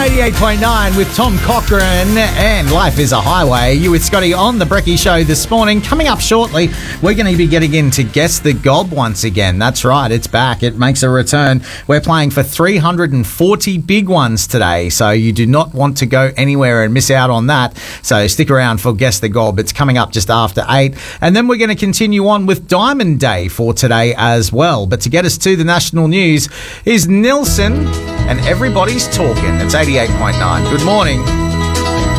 88.9 with Tom Cochran and Life is a Highway. You with Scotty on the Brekkie Show this morning. Coming up shortly, we're going to be getting in to Guess the Gob once again. That's right, it's back. It makes a return. We're playing for 340 big ones today, so you do not want to go anywhere and miss out on that. So stick around for Guess the Gob. It's coming up just after 8. And then we're going to continue on with Diamond Day for today as well. But to get us to the national news is Nilsson and Everybody's Talking. It's 88.9. Good morning.